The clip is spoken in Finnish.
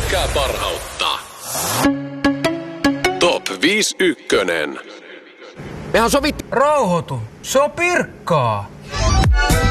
pelkkää parhautta. Top 51. Mehän sovit... Rauhoitu. Se on Pirkkaa.